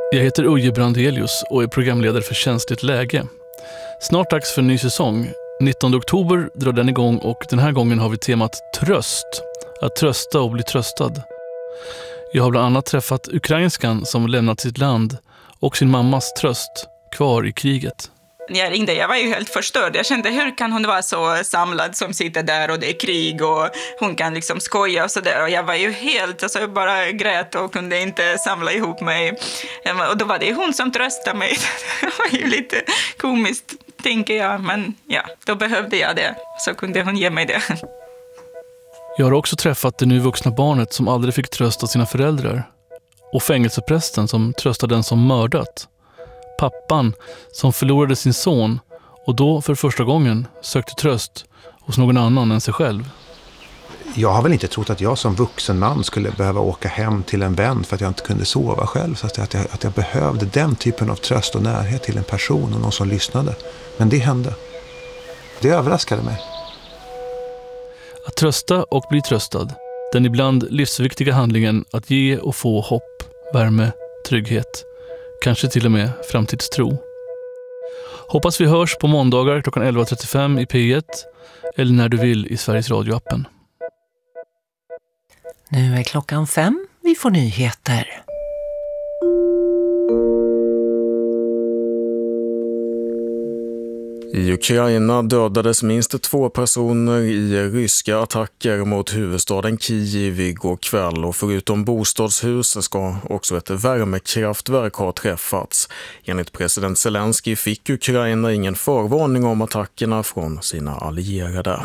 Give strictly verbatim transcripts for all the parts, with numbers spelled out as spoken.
Jag heter Uje Brandelius och är programledare för Känsligt läge. Snart dags för en ny säsong. nittonde oktober drar den igång och den här gången har vi temat tröst. Att trösta och bli tröstad. Jag har bland annat träffat ukrainskan som lämnat sitt land och sin mammas tröst kvar i kriget. När jag ringde, jag var ju helt förstörd. Jag kände, hur kan hon vara så samlad som sitter där och det är krig och hon kan liksom skoja och sådär. Och jag var ju helt, alltså jag bara grät och kunde inte samla ihop mig. Och då var det hon som tröstade mig. Det var ju lite komiskt, tänker jag. Men ja, då behövde jag det. Så kunde hon ge mig det. Jag har också träffat det nu vuxna barnet som aldrig fick trösta sina föräldrar. Och fängelseprästen som tröstade den som mördat. Pappan som förlorade sin son och då för första gången sökte tröst hos någon annan än sig själv. Jag har väl inte trott att jag som vuxen man skulle behöva åka hem till en vän för att jag inte kunde sova själv. Så att jag, att jag behövde den typen av tröst och närhet till en person och någon som lyssnade. Men det hände. Det överraskade mig. Att trösta och bli tröstad. Den ibland livsviktiga handlingen att ge och få hopp, värme, trygghet. Kanske till och med framtidstro. Hoppas vi hörs på måndagar klockan elva trettiofem i P ett eller när du vill i Sveriges Radio-appen. Nu är klockan fem, vi får nyheter. I Ukraina dödades minst två personer i ryska attacker mot huvudstaden Kiev igår kväll och förutom bostadshus ska också ett värmekraftverk ha träffats. Enligt president Zelensky fick Ukraina ingen förvarning om attackerna från sina allierade.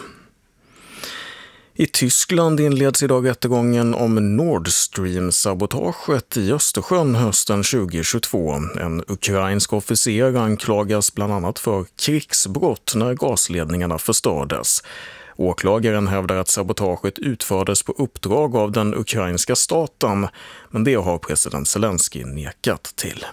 I Tyskland inleds idag rättegången om Nord Stream-sabotaget i Östersjön hösten tjugohundratjugotvå. En ukrainsk officer anklagas bland annat för krigsbrott när gasledningarna förstördes. Åklagaren hävdar att sabotaget utfördes på uppdrag av den ukrainska staten, men det har president Zelensky nekat till.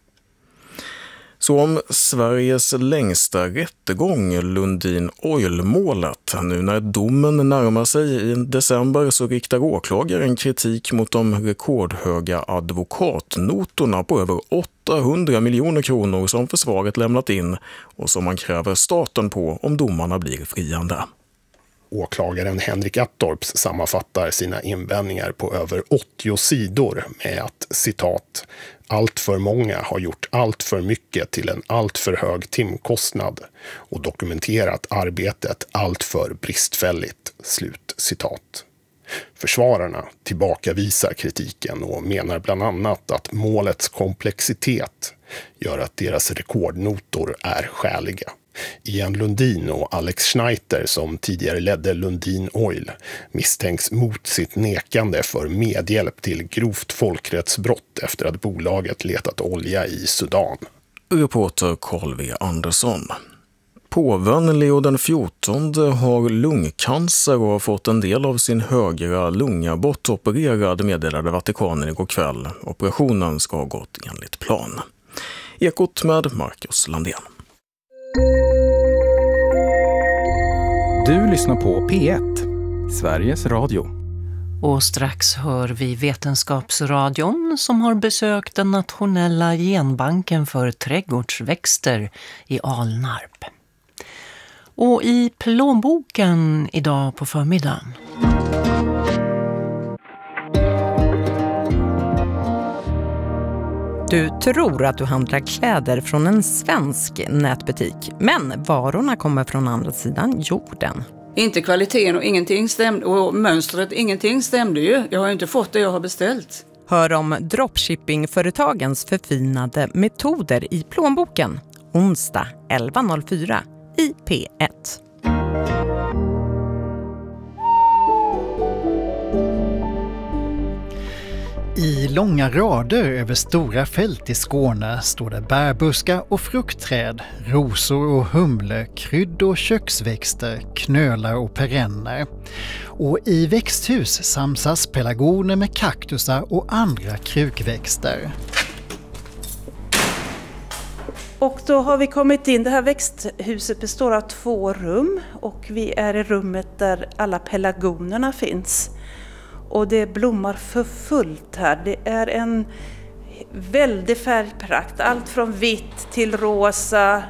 Så om Sveriges längsta rättegång, Lundin Oil-målet. Nu när domen närmar sig i december så riktar åklagaren kritik mot de rekordhöga advokatnotorna på över åttahundra miljoner kronor som försvaret lämnat in och som man kräver staten på om domarna blir friande. Åklagaren Henrik Attorps sammanfattar sina invändningar på över åttio sidor med att, citat, allt för många har gjort allt för mycket till en allt för hög timkostnad och dokumenterat arbetet allt för bristfälligt, slut citat. Försvararna tillbakavisar kritiken och menar bland annat att målets komplexitet gör att deras rekordnotor är skäliga. Ian Lundin och Alex Schneider, som tidigare ledde Lundin Oil, misstänks mot sitt nekande för medhjälp till grovt folkrättsbrott efter att bolaget letat olja i Sudan. Reporter Carl V. Andersson. Påven Leo den fjortonde har lungcancer och har fått en del av sin högra lunga bortopererad, meddelade Vatikanen igår kväll. Operationen ska ha gått enligt plan. Ekot med Marcus Landén. Du lyssnar på P ett, Sveriges Radio. Och strax hör vi Vetenskapsradion som har besökt den nationella genbanken för trädgårdsväxter i Alnarp. Och i plånboken idag på förmiddagen. Du tror att du handlar kläder från en svensk nätbutik, men varorna kommer från andra sidan jorden. Inte kvaliteten och ingenting stämde, och mönstret, ingenting stämde ju. Jag har ju inte fått det jag har beställt. Hör om dropshippingföretagens förfinade metoder i plånboken. Onsdag elva noll fyra i P ett. I långa rader över stora fält i Skåne står det bärbuskar och fruktträd, rosor och humle, krydd- och köksväxter, knölar och perenner. Och i växthus samsas pelargoner med kaktusar och andra krukväxter. Och då har vi kommit in, det här växthuset består av två rum och vi är i rummet där alla pelargonerna finns. Och det blommar för fullt här. Det är en väldig färgprakt. Allt från vitt till rosa,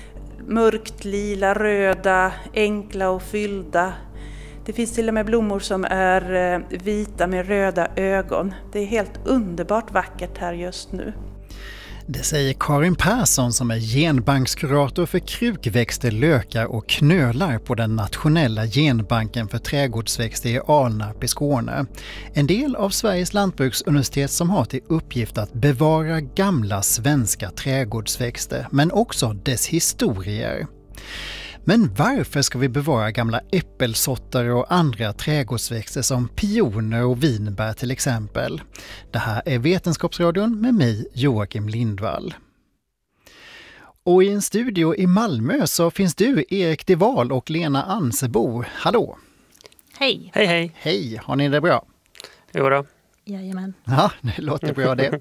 mörkt lila, röda, enkla och fyllda. Det finns till och med blommor som är vita med röda ögon. Det är helt underbart vackert här just nu. Det säger Karin Persson som är genbankskurator för krukväxter, lökar och knölar på den nationella genbanken för trädgårdsväxter i Alnarp i Skåne. En del av Sveriges lantbruksuniversitet som har till uppgift att bevara gamla svenska trädgårdsväxter men också dess historier. Men varför ska vi bevara gamla äppelsorter och andra trädgårdsväxter som pioner och vinbär till exempel? Det här är Vetenskapsradion med mig, Joakim Lindvall. Och i en studio i Malmö så finns du, Erik Deval och Lena Ansebo. Hallå! Hej! Hej, hej! Hej, har ni det bra? Jo då. Jajamän. Ja, det låter bra det.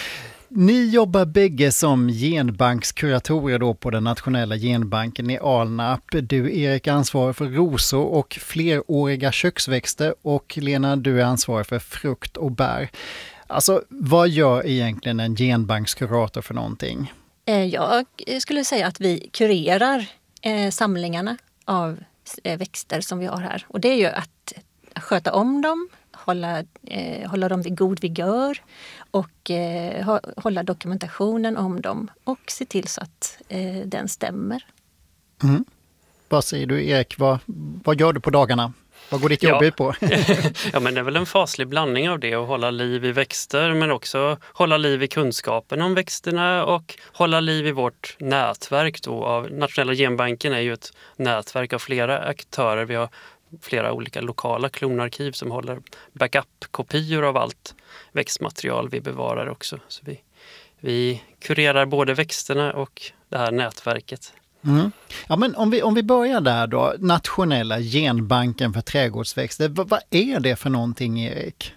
Ni jobbar bägge som genbankskuratorer då på den nationella genbanken i Alnarp. Du, Erik, är ansvarig för rosor och fleråriga köksväxter och Lena, du är ansvarig för frukt och bär. Alltså, vad gör egentligen en genbankskurator för någonting? Jag skulle säga att vi kurerar samlingarna av växter som vi har här. Och det är ju att sköta om dem, hålla, eh, hålla dem vid god vigör och eh, hålla dokumentationen om dem och se till så att eh, den stämmer. Mm. Vad säger du, Erik? Vad, vad gör du på dagarna? Vad går ditt jobb ja. ut på? Ja, men det är väl en faslig blandning av det, att hålla liv i växter men också hålla liv i kunskapen om växterna och hålla liv i vårt nätverk då av Nationella genbanken är ju ett nätverk av flera aktörer. Vi har flera olika lokala klonarkiv som håller backup-kopior av allt växtmaterial vi bevarar också. Så vi, vi kurerar både växterna och det här nätverket. Mm. Ja, men om vi, om vi börjar där då, Nationella genbanken för trädgårdsväxter, vad, vad är det för någonting, Erik?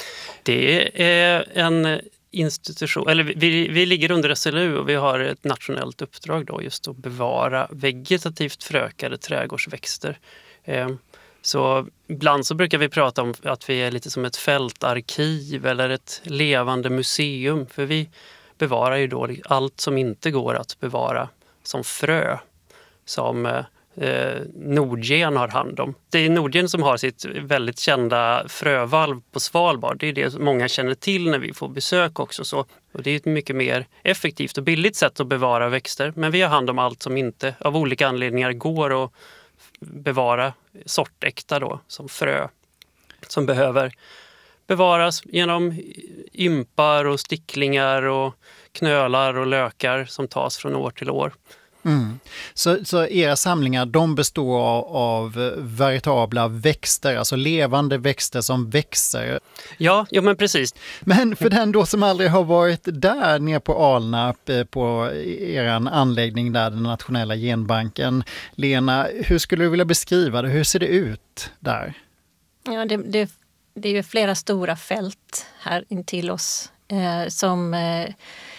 Det är en institution, eller vi, vi ligger under S L U och vi har ett nationellt uppdrag då just att bevara vegetativt förökade trädgårdsväxter. Eh, Så ibland så brukar vi prata om att vi är lite som ett fältarkiv eller ett levande museum. För vi bevarar ju då allt som inte går att bevara som frö som eh, Nordgen har hand om. Det är Nordgen som har sitt väldigt kända frövalv på Svalbard. Det är det många känner till när vi får besök också. Så. Och det är ett mycket mer effektivt och billigt sätt att bevara växter. Men vi har hand om allt som inte av olika anledningar går att bevara sortäkta då, som frö som behöver bevaras genom ympar och sticklingar och knölar och lökar som tas från år till år. Mm. Så, så era samlingar, de består av, av veritabla växter, alltså levande växter som växer? Ja, ja men precis. Men för den då som aldrig har varit där nere på Alnarp på er anläggning där, den nationella genbanken, Lena, hur skulle du vilja beskriva det? Hur ser det ut där? Ja, det, det, det är ju flera stora fält här intill oss eh, som eh,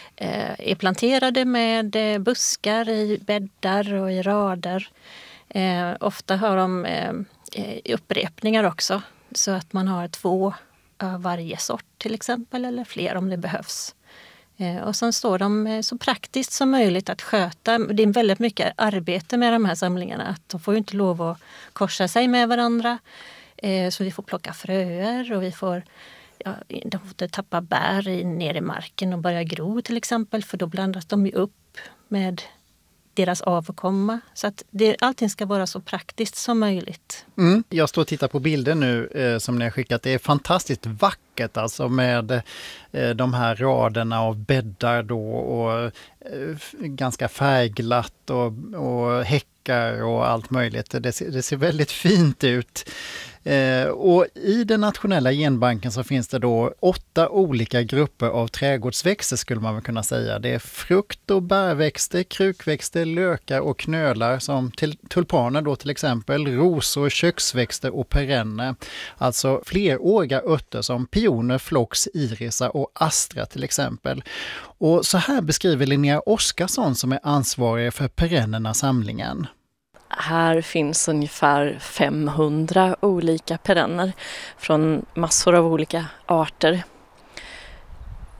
är planterade med buskar i bäddar och i rader. Eh, ofta har de eh, upprepningar också så att man har två av varje sort till exempel eller fler om det behövs. Eh, och sen står de så praktiskt som möjligt att sköta. Det är väldigt mycket arbete med de här samlingarna. Att de får ju inte lov att korsa sig med varandra. Eh, så vi får plocka fröer och vi får Ja, de får inte tappa bär i, ner i marken och börja gro till exempel, för då blandas de ju upp med deras avkomma. Så att det, allting ska vara så praktiskt som möjligt. Mm. Jag står och tittar på bilder nu eh, som ni har skickat. Det är fantastiskt vackert alltså med eh, de här raderna av bäddar då och eh, ganska färgglatt och, och häckar och allt möjligt. Det ser, det ser väldigt fint ut. Eh, och i den nationella genbanken så finns det då åtta olika grupper av trädgårdsväxter skulle man väl kunna säga. Det är frukt- och bärväxter, krukväxter, lökar och knölar som till, tulpaner då till exempel, rosor, köksväxter och perenner. Alltså fleråriga örter som pioner, flox, irisa och astra till exempel. Och så här beskriver Linnea Oskarsson som är ansvarig för perennerna-samlingen. Här finns ungefär femhundra olika perenner från massor av olika arter.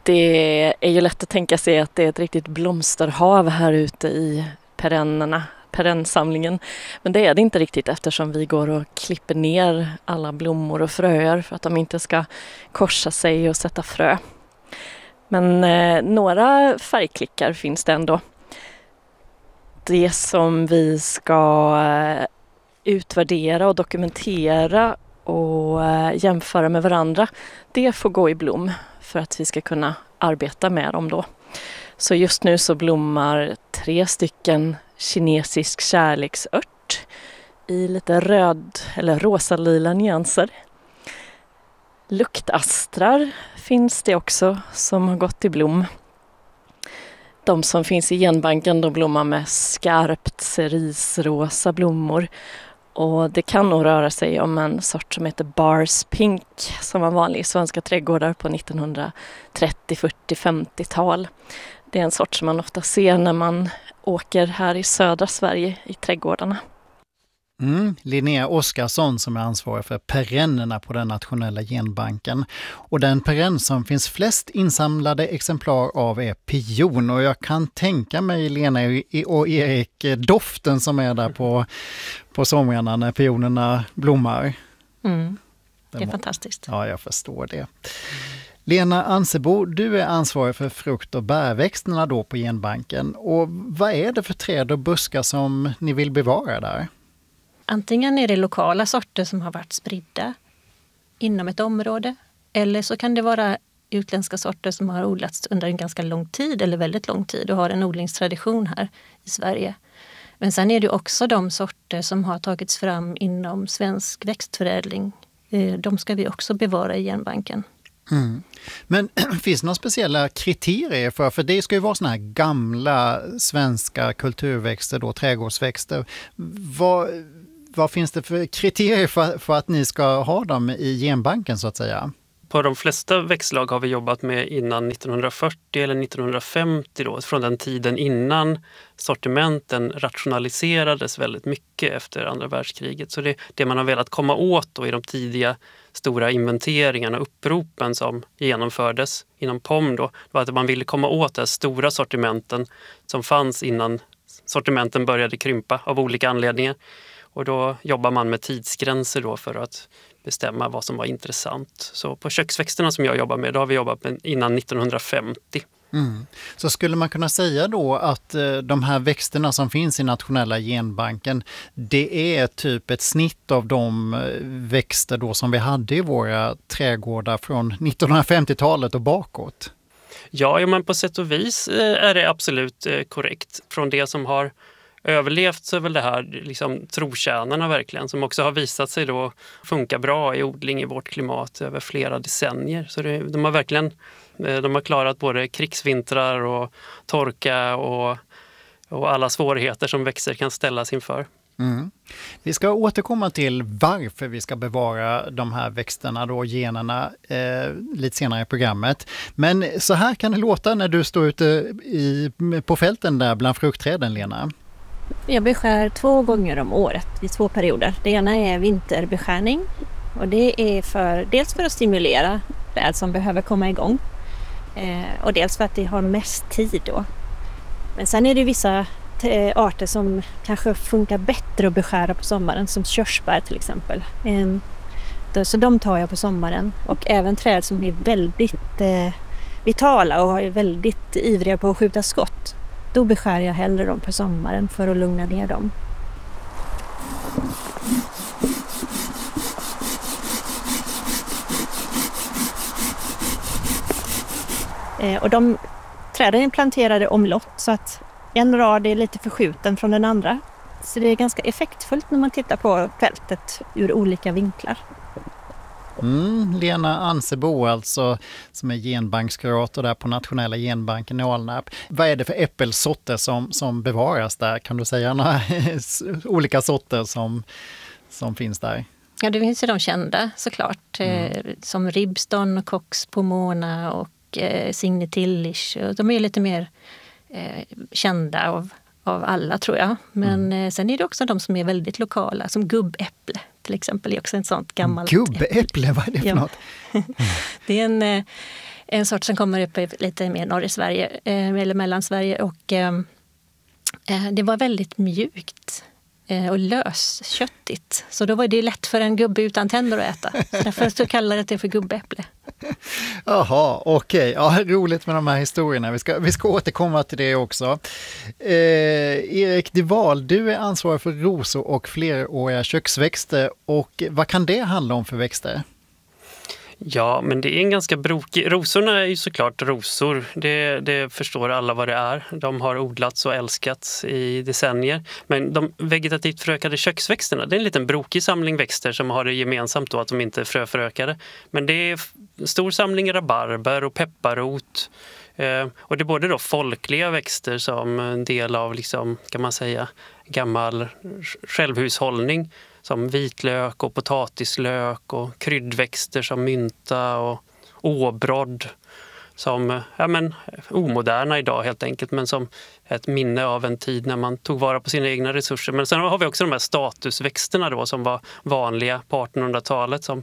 Det är ju lätt att tänka sig att det är ett riktigt blomsterhav här ute i perennerna, perennsamlingen. Men det är det inte riktigt eftersom vi går och klipper ner alla blommor och fröer för att de inte ska korsa sig och sätta frö. Men eh, några färgklickar finns det ändå. Det som vi ska eh, utvärdera och dokumentera och eh, jämföra med varandra, det får gå i blom för att vi ska kunna arbeta med dem då. Så just nu så blommar tre stycken kinesisk kärleksört i lite röd eller rosa-lila nyanser. Luktastrar finns det också som har gått i blom. De som finns i genbanken de blommar med skarpt cerisrosa blommor. Och det kan nog röra sig om en sort som heter Bars Pink som var vanlig i svenska trädgårdar på nittonhundratrettio, fyrtio, femtiotal. Det är en sort som man ofta ser när man åker här i södra Sverige i trädgårdarna. Mm, Linnea Oskarsson som är ansvarig för perennerna på den nationella genbanken. Och den perenn som finns flest insamlade exemplar av är pion. Och jag kan tänka mig, Lena och Erik, doften som är där på, på somrarna när pionerna blommar. Mm, det är Den, fantastiskt. Ja, jag förstår det. Lena Ansebo, du är ansvarig för frukt- och bärväxterna då på genbanken. Och vad är det för träd och buskar som ni vill bevara där? Antingen är det lokala sorter som har varit spridda inom ett område. Eller så kan det vara utländska sorter som har odlats under en ganska lång tid eller väldigt lång tid och har en odlingstradition här i Sverige. Men sen är det också de sorter som har tagits fram inom svensk växtförädling. De ska vi också bevara i genbanken. Mm. Men finns det några speciella kriterier för, för det ska ju vara såna här gamla svenska kulturväxter då, trädgårdsväxter. Vad, vad finns det för kriterier för, för att ni ska ha dem i genbanken så att säga? På de flesta växtslag har vi jobbat med innan nittonhundrafyrtio eller nittonhundrafemtio då, från den tiden innan sortimenten rationaliserades väldigt mycket efter andra världskriget. Så det, det man har velat komma åt då i de tidiga stora inventeringarna och uppropen som genomfördes inom P O M då, var att man ville komma åt de stora sortimenten som fanns innan sortimenten började krympa av olika anledningar. Och då jobbar man med tidsgränser då för att bestämma vad som var intressant. Så på köksväxterna som jag jobbar med, då har vi jobbat med innan nittonhundrafemtio. Mm. Så skulle man kunna säga då att eh, de här växterna som finns i nationella genbanken, det är typ ett snitt av de eh, växter då som vi hade i våra trädgårdar från nittonhundrafemtiotalet och bakåt? Ja, men på sätt och vis eh, är det absolut eh, korrekt. Från det som har överlevt så är väl det här liksom trotjänarna verkligen, som också har visat sig då funka bra i odling i vårt klimat över flera decennier. Så det, de har verkligen de har klarat både krigsvintrar och torka och, och alla svårigheter som växter kan ställas inför. Mm. Vi ska återkomma till varför vi ska bevara de här växterna då, generna, eh, lite senare i programmet. Men så här kan det låta när du står ute i, på fälten där bland fruktträden, Lena. Jag beskär två gånger om året i två perioder. Det ena är vinterbeskärning och det är för, dels för att stimulera träd som behöver komma igång eh, och dels för att det har mest tid då. Men sen är det vissa t- arter som kanske funkar bättre att beskära på sommaren, som körsbär till exempel. Eh, då, så de tar jag på sommaren, och även träd som är väldigt eh, vitala och är väldigt ivriga på att skjuta skott. Då beskär jag hellre dem på sommaren för att lugna ner dem. Eh, och de träden är planterade omlott så att en rad är lite förskjuten från den andra. Så det är ganska effektfullt när man tittar på fältet ur olika vinklar. Mm, Lena Ansebo alltså, som är genbankskurator där på nationella genbanken i Alnarp. Vad är det för äppelsorter som, som bevaras där? Kan du säga några olika sorter som, som finns där? Ja, det finns ju de kända såklart. Mm. Eh, som Ribston, Cox Pomona och eh, Signe Tillich. De är lite mer eh, kända av, av alla, tror jag. Men mm. eh, sen är det också de som är väldigt lokala, som gubbäpple till exempel. Är också en sånt gammalt... Gubbäpple, vad är det för ja. något? Det är en, en sort som kommer upp lite mer norr i Sverige, eller mellan Sverige. Och eh, det var väldigt mjukt och lösköttigt. Så då var det lätt för en gubbe utan tänder att äta. Så därför så kallade det för gubbäpple. Jaha, okej. Okay. Ja, roligt med de här historierna. Vi ska, vi ska återkomma till det också. Eh, Erik Dival, du är ansvarig för rosor och fleråriga köksväxter. Och vad kan det handla om för växter? Ja, men det är en ganska brokig... Rosorna är ju såklart rosor. Det, det förstår alla vad det är. De har odlats och älskats i decennier. Men de vegetativt förökade köksväxterna, det är en liten brokig samling växter som har det gemensamt då att de inte är fröförökade. Men det är en stor samling rabarber och pepparrot. Eh, och det är både då folkliga växter som en del av, liksom, kan man säga, gammal självhushållning. Som vitlök och potatislök och kryddväxter som mynta och åbrodd. Som ja, men, omoderna idag helt enkelt, men som ett minne av en tid när man tog vara på sina egna resurser. Men sen har vi också de här statusväxterna då, som var vanliga på artonhundratalet, som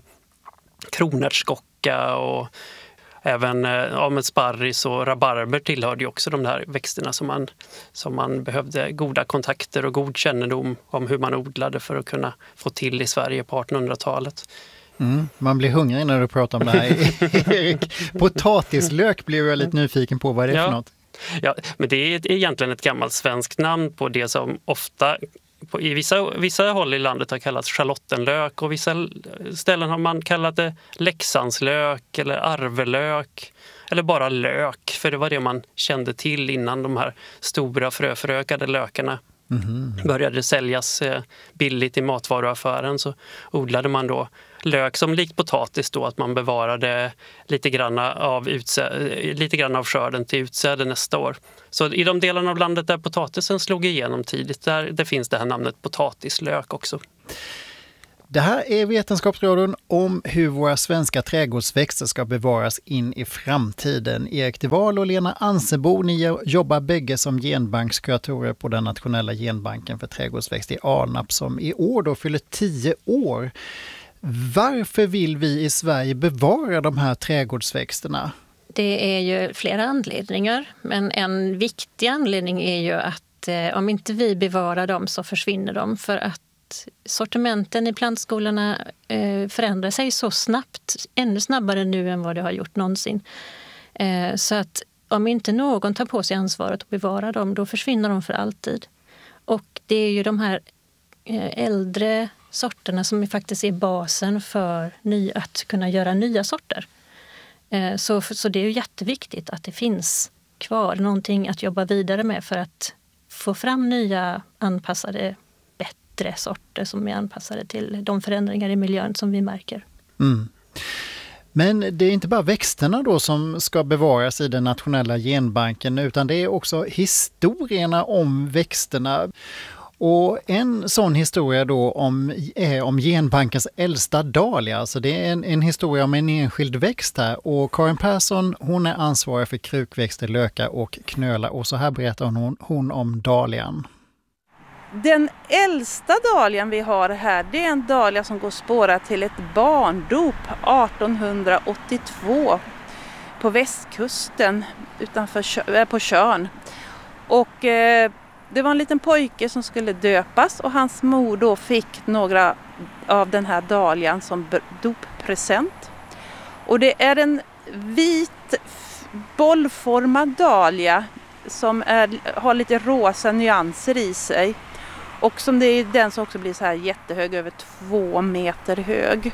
kronärtskocka och även ja, men sparris och rabarber tillhörde ju också de där växterna som man, som man behövde goda kontakter och god kännedom om hur man odlade för att kunna få till i Sverige på artonhundratalet. Mm, man blir hungrig när du pratar om det här, Erik. Potatislök blev jag lite nyfiken på, vad är det ja. för något? Ja, men det är egentligen ett gammalt svenskt namn på det som ofta på, i vissa, vissa håll i landet har kallats schalottenlök, och vissa ställen har man kallat det Leksandslök eller arvelök eller bara lök, för det var det man kände till innan de här stora fröförökade lökarna mm-hmm. började säljas billigt i matvaruaffären. Så odlade man då lök som likt potatis då, att man bevarade lite grann av, utsä- lite grann av skörden till utsäde nästa år. Så i de delarna av landet där potatisen slog igenom tidigt, där det finns det här namnet potatislök också. Det här är Vetenskapsradion om hur våra svenska trädgårdsväxter ska bevaras in i framtiden. Erik Dival och Lena Ansebo, ni jobbar bägge som genbankskuratorer på den nationella genbanken för trädgårdsväxter i Alnarp, som i år då fyller tio år. Varför vill vi i Sverige bevara de här trädgårdsväxterna? Det är ju flera anledningar, men en viktig anledning är ju att eh, om inte vi bevarar dem så försvinner de, för att sortimenten i plantskolorna eh, förändrar sig så snabbt, ännu snabbare nu än vad det har gjort någonsin. Eh, så att om inte någon tar på sig ansvaret att bevara dem, då försvinner de för alltid. Och det är ju de här eh, äldre sorterna som faktiskt är basen för ny, att kunna göra nya sorter. Eh, så, så det är ju jätteviktigt att det finns kvar någonting att jobba vidare med för att få fram nya anpassade bättre sorter som är anpassade till de förändringar i miljön som vi märker. Mm. Men det är inte bara växterna då som ska bevaras i den nationella genbanken, utan det är också historierna om växterna. Och en sån historia då om, är om genbankens äldsta dahlia. Alltså det är en, en historia om en enskild växt här. Och Karin Persson, hon är ansvarig för krukväxter, lökar och knölar. Och så här berättar hon, hon om dahlian. Den äldsta dahlian vi har här, det är en dahlia som går spåra till ett barndop artonhundraåttiotvå på västkusten utanför på Tjörn. Och eh, det var en liten pojke som skulle döpas, och hans mor då fick några av den här dahlian som doppresent. Och det är en vit bollformad dahlia som är, har lite rosa nyanser i sig. Och som det är den som också blir så här jättehög, över två meter hög.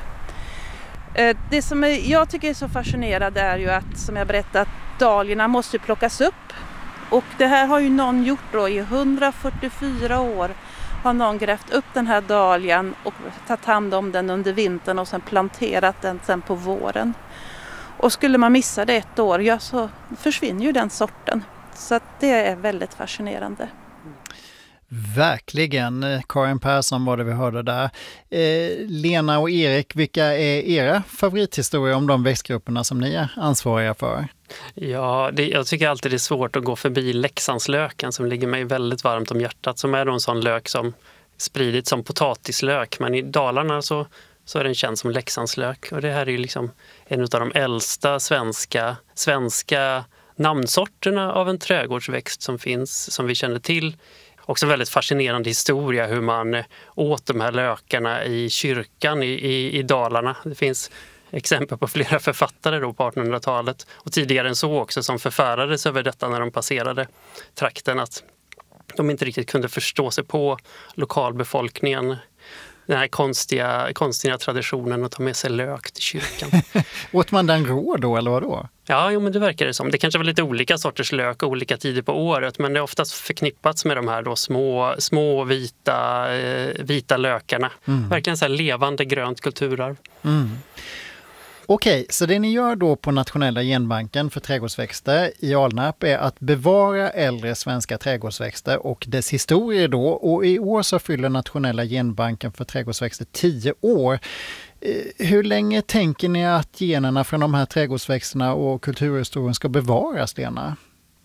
Det som är, jag tycker är så fascinerande är ju att, som jag berättat, dahliorna måste plockas upp. Och det här har ju någon gjort då i hundrafyrtiofyra år. Har någon grävt upp den här dahlian och tagit hand om den under vintern och sen planterat den sen på våren. Och skulle man missa det ett år, ja, så försvinner ju den sorten. Så att det är väldigt fascinerande. Verkligen. Karin Persson var det vi hörde där. Eh, Lena och Erik, vilka är era favorithistorier om de växtgrupperna som ni är ansvariga för? Ja, det, jag tycker alltid det är svårt att gå förbi Leksandslöken som ligger mig väldigt varmt om hjärtat. Som är en sån lök som spridits som potatislök. Men i Dalarna så så är den känd som Leksandslök. Och det här är ju liksom en av de äldsta svenska, svenska namnsorterna av en trädgårdsväxt som finns, som vi känner till. Också en väldigt fascinerande historia hur man åt de här lökarna i kyrkan i, i, i Dalarna. Det finns exempel på flera författare då på artonhundratalet och tidigare än så också som förfärades över detta när de passerade trakten, att de inte riktigt kunde förstå sig på lokalbefolkningen. Den här konstiga, konstiga traditionen att ta med sig lök till kyrkan. Åt man den rå då, eller vad då? Ja, jo, men det verkar det som. Det kanske var lite olika sorters lök och olika tider på året, men det är oftast förknippats med de här då små, små vita, eh, vita lökarna. Mm. Verkligen så här levande grönt kulturarv. Mm. Okej, så det ni gör då på Nationella genbanken för trädgårdsväxter i Alnarp är att bevara äldre svenska trädgårdsväxter och dess historier då. Och i år så fyller Nationella genbanken för trädgårdsväxter tio år. Hur länge tänker ni att generna från de här trädgårdsväxterna och kulturhistorien ska bevaras, Lena?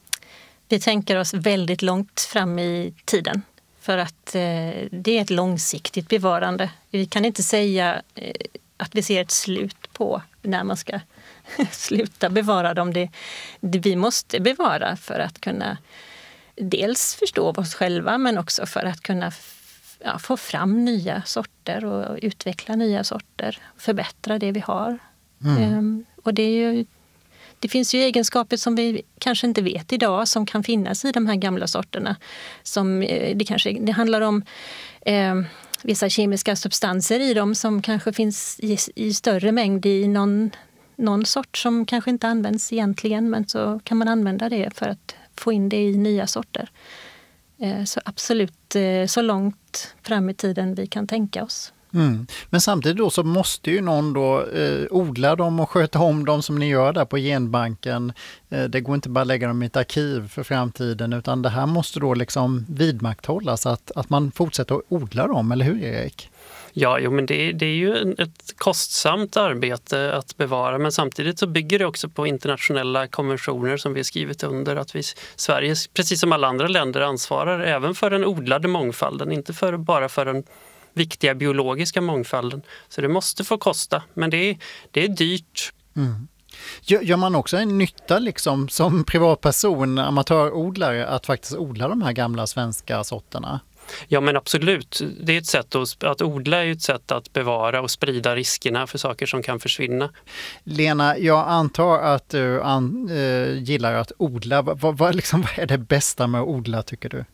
Vi tänker oss väldigt långt fram i tiden. För att eh, det är ett långsiktigt bevarande. Vi kan inte säga eh, att vi ser ett slut på när man ska sluta bevara dem. Det, det vi måste bevara för att kunna dels förstå oss själva, men också för att kunna ja, få fram nya sorter och utveckla nya sorter. Förbättra det vi har. Mm. Ehm, och det är ju Det finns ju egenskaper som vi kanske inte vet idag som kan finnas i de här gamla sorterna. Som, det, kanske, det handlar om eh, vissa kemiska substanser i dem som kanske finns i, i större mängd i någon, någon sort som kanske inte används egentligen, men så kan man använda det för att få in det i nya sorter. Eh, så absolut eh, så långt fram i tiden vi kan tänka oss. Mm. Men samtidigt då så måste ju någon då eh, odla dem och sköta om dem som ni gör där på genbanken. Eh, det går inte bara att lägga dem i ett arkiv för framtiden, utan det här måste då liksom vidmakthållas, att, att man fortsätter att odla dem, eller hur Erik? Ja, jo, men det, det är ju ett kostsamt arbete att bevara, men samtidigt så bygger det också på internationella konventioner som vi har skrivit under, att vi Sverige, precis som alla andra länder, ansvarar även för den odlade mångfalden, inte för, bara för den viktiga biologiska mångfalden. Så det måste få kosta, men det är, det är dyrt. Mm. Gör, gör man också en nytta liksom, som privatperson, amatörodlare, att faktiskt odla de här gamla svenska sorterna? Ja, men absolut. Det är ett sätt att, att odla är ett sätt att bevara och sprida riskerna för saker som kan försvinna. Lena, jag antar att du an, äh, gillar att odla. Vad, vad, liksom, vad är det bästa med att odla, tycker du?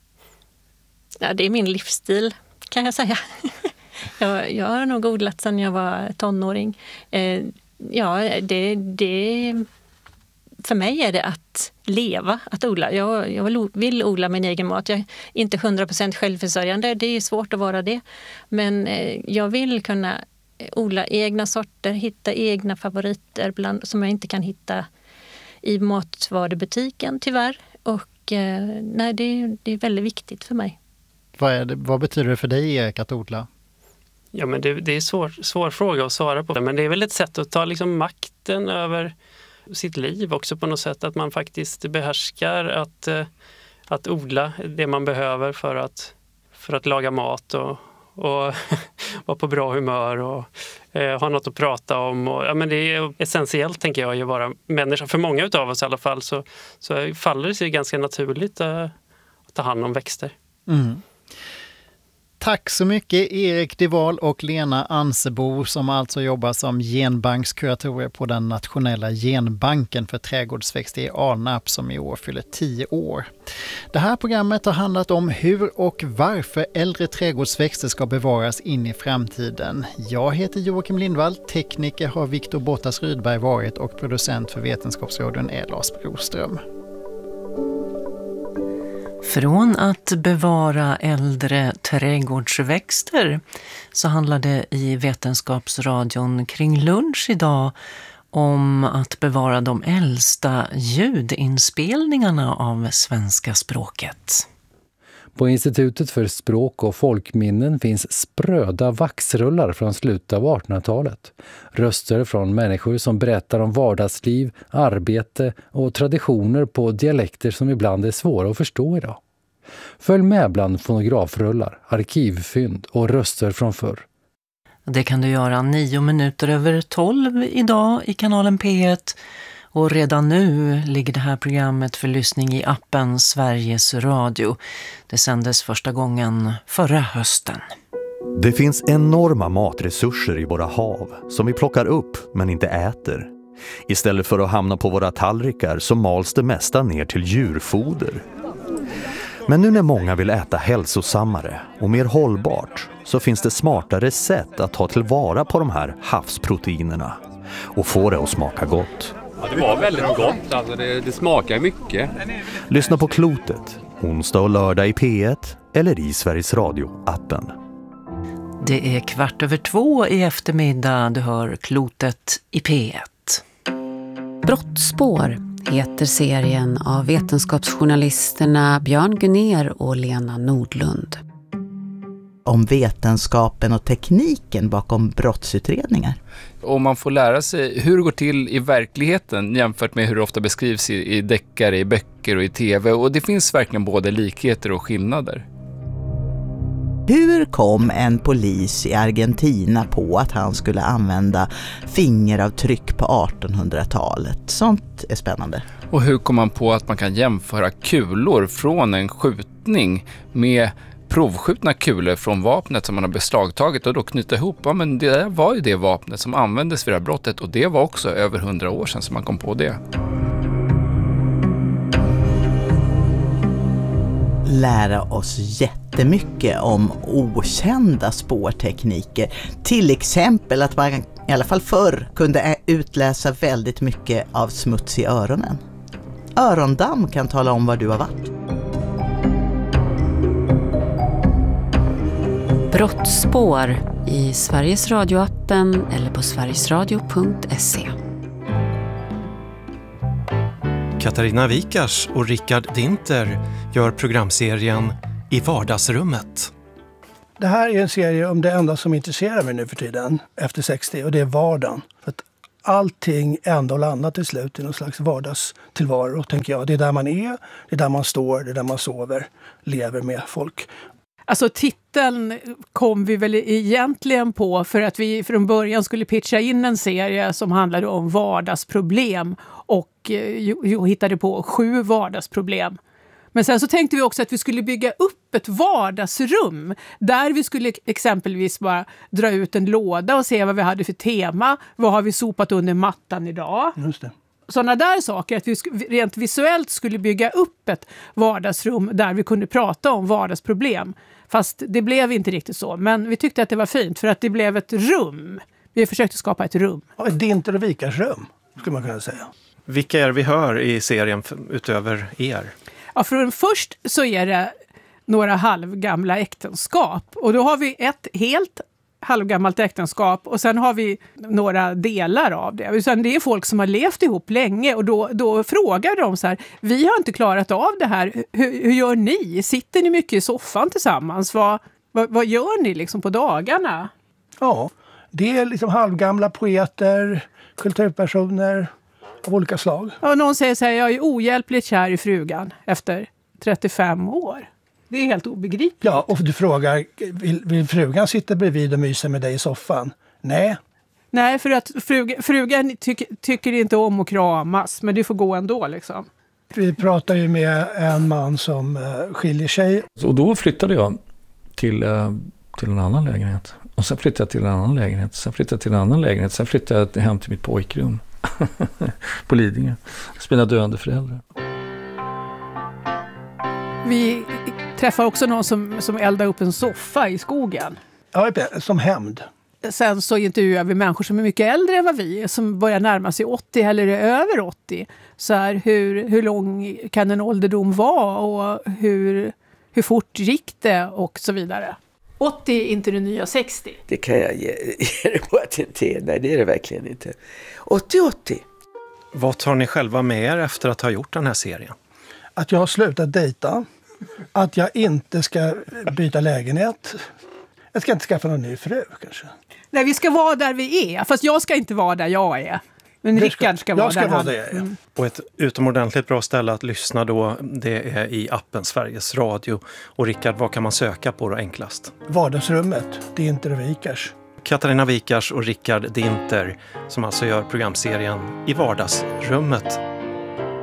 Ja, det är min livsstil, kan jag säga. jag, jag har nog odlat sedan jag var tonåring. Eh, ja, det, det, för mig är det att leva, att odla. Jag, jag vill, vill odla min egen mat. Jag är inte hundra procent självförsörjande, det är svårt att vara det. Men eh, jag vill kunna odla egna sorter, hitta egna favoriter bland, som jag inte kan hitta i matvarubutiken tyvärr. Och eh, nej, det, det är väldigt viktigt för mig. Vad, är det, vad betyder det för dig, Erik, att odla? Ja, men det, det är en svår, svår fråga att svara på. Men det är väl ett sätt att ta liksom makten över sitt liv också på något sätt. Att man faktiskt behärskar att, att odla det man behöver för att, för att laga mat och, och vara på bra humör och eh, ha något att prata om. Och, ja, men det är essentiellt, tänker jag, att vara människa. För många av oss i alla fall så, så faller det sig ganska naturligt äh, att ta hand om växter. Mm. Tack så mycket Erik Deval och Lena Ansebo, som alltså jobbar som genbankskuratorer på den nationella genbanken för trädgårdsväxter i Alnarp, som i år fyller tio år. Det här programmet har handlat om hur och varför äldre trädgårdsväxter ska bevaras in i framtiden. Jag heter Joakim Lindvall, tekniker har Viktor Bottas Rydberg varit och producent för Vetenskapsradion är Lars Broström. Från att bevara äldre trädgårdsväxter så handlar det i Vetenskapsradion kring lunch idag om att bevara de äldsta ljudinspelningarna av svenska språket. På Institutet för språk och folkminnen finns spröda vaxrullar från slutet av artonhundratalet. Röster från människor som berättar om vardagsliv, arbete och traditioner på dialekter som ibland är svåra att förstå idag. Följ med bland fonografrullar, arkivfynd och röster från förr. Det kan du göra nio minuter över tolv idag i kanalen P ett. Och redan nu ligger det här programmet för lyssning i appen Sveriges Radio. Det sändes första gången förra hösten. Det finns enorma matresurser i våra hav som vi plockar upp men inte äter. Istället för att hamna på våra tallrikar så mals det mesta ner till djurfoder. Men nu när många vill äta hälsosammare och mer hållbart så finns det smartare sätt att ta tillvara på de här havsproteinerna och få det att smaka gott. Ja, det var väldigt gott, alltså det, det smakar mycket. Lyssna på Klotet, onsdag och lördag i P ett eller i Sveriges Radio-appen. Det är kvart över två i eftermiddag, du hör Klotet i P ett. Brottspår heter serien av vetenskapsjournalisterna Björn Gunner och Lena Nordlund. Om vetenskapen och tekniken bakom brottsutredningar. Och man får lära sig hur det går till i verkligheten jämfört med hur det ofta beskrivs i, i deckare, i böcker och i tv. Och det finns verkligen både likheter och skillnader. Hur kom en polis i Argentina på att han skulle använda fingeravtryck på artonhundratalet? Sånt är spännande. Och hur kom man på att man kan jämföra kulor från en skjutning med provskjutna kulor från vapnet som man har beslagtagit och då knyta ihop? Ja, men det där var ju det vapnet som användes vid det här brottet och det var också över hundra år sedan som man kom på det. Lära oss jättemycket om okända spårtekniker. Till exempel att man i alla fall förr kunde utläsa väldigt mycket av smuts i öronen. Örondamm kan tala om var du har varit. Brottspår i Sveriges Radio-appen eller på sverigesradio punkt se. Katarina Wikars och Rickard Dinter gör programserien I vardagsrummet. Det här är en serie om det enda som intresserar mig nu för tiden, efter sextio, och det är vardagen. För att allting ändå landar till slut i någon slags vardagstillvaro, tänker jag. Det är där man är, det är där man står, det är där man sover, lever med folk. Alltså titeln kom vi väl egentligen på för att vi från början skulle pitcha in en serie som handlade om vardagsproblem och jo, jo, hittade på sju vardagsproblem. Men sen så tänkte vi också att vi skulle bygga upp ett vardagsrum där vi skulle exempelvis bara dra ut en låda och se vad vi hade för tema. Vad har vi sopat under mattan idag? Just det. Sådana där saker, att vi rent visuellt skulle bygga upp ett vardagsrum där vi kunde prata om vardagsproblem. Fast det blev inte riktigt så. Men vi tyckte att det var fint för att det blev ett rum. Vi försökte skapa ett rum. Ja, ett Dinter och Wikars rum, skulle man kunna säga. Vilka är vi hör i serien utöver er? Ja, för först så är det några halvgamla äktenskap. Och då har vi ett helt halvgammalt äktenskap och sen har vi några delar av det. Sen det är folk som har levt ihop länge och då, då frågar de så här, vi har inte klarat av det här, hur, hur gör ni? Sitter ni mycket i soffan tillsammans? Vad, vad, vad gör ni liksom på dagarna? Ja, det är liksom halvgamla poeter, kulturpersoner av olika slag. Och någon säger så här, jag är ohjälpligt kär i frugan efter trettiofem år. Det är helt obegripligt. Ja, och du frågar, vill, vill frugan sitta bredvid och mysa med dig i soffan? Nej. Nej, för att frugan, frugan tyck, tycker inte om att kramas, men det får gå ändå liksom. Vi pratar ju med en man som uh, skiljer sig. Och då flyttade jag till, uh, till en annan lägenhet. Och sen flyttade jag till en annan lägenhet. Sen flyttade jag till en annan lägenhet. Sen flyttade jag hem till mitt pojkrum på Lidingö. Spela döende föräldrar. Vi träffar också någon som, som eldar upp en soffa i skogen. Ja, som hämnd. Sen så intervjuar vi människor som är mycket äldre än vad vi är, som börjar närma sig åttio eller är över åttio. Så här, hur, hur lång kan en ålderdom vara och hur, hur fort gick det och så vidare. åttio är inte det nya sextio. Det kan jag ge, ge det på att det inte är. Nej, det är det verkligen inte. åttio åttio. Vad tar ni själva med er efter att ha gjort den här serien? Att jag har slutat dejta. Att jag inte ska byta lägenhet. Jag ska inte skaffa någon ny fru kanske. Nej, vi ska vara där vi är. Fast jag ska inte vara där jag är. Men Rickard ska vara jag ska där vara han där jag är. Mm. Och ett utomordentligt bra ställe att lyssna då, det är i appen Sveriges Radio. Och Rickard, vad kan man söka på då enklast? Vardagsrummet, det är inte det Wikars. Katarina Wikars och Rickard Dinter som alltså gör programserien I vardagsrummet.